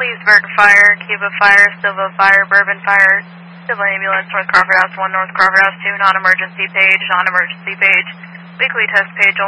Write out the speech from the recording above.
Leesburg Fire, Cuba Fire, Silva Fire, Bourbon Fire, Civil Ambulance, North Crawford House 1, North Crawford House 2, non-emergency page, weekly test page